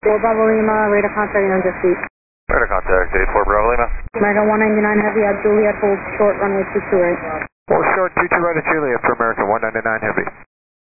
4 Bravo Lima, radar contact on just seat. Radar contact, 84 Bravo Lima. American 199 Heavy at Juliet, hold short runway 22 right. Hold short, 22 right at Juliet for American 199 Heavy.